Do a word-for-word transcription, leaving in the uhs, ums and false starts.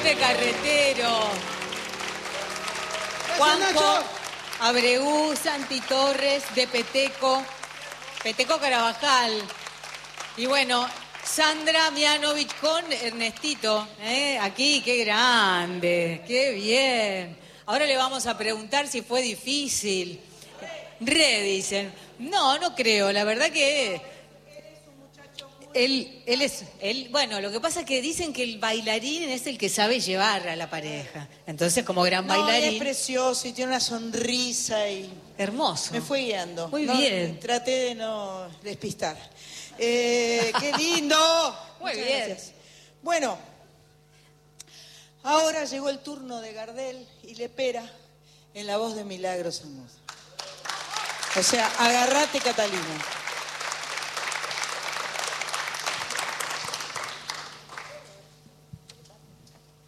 Pepe Carretero, Juanjo Abreu, Santi Torres, de Peteco, Peteco Carabajal. Y bueno, Sandra Mianovich con Ernestito, ¿eh? Aquí, qué grande, qué bien. Ahora le vamos a preguntar si fue difícil. Re, dicen. No, no creo, la verdad que... Él, él es, él, bueno, lo que pasa es que dicen que el bailarín es el que sabe llevar a la pareja. Entonces, como gran No, bailarín... es precioso y tiene una sonrisa y... Hermoso. Me fue guiando. Muy No, bien. Traté de no despistar. Eh, ¡Qué lindo! Muy Muchas bien. gracias. Bueno, ahora llegó el turno de Gardel y Lepera en la voz de Milagros Amor. O sea, agárrate, Catalina.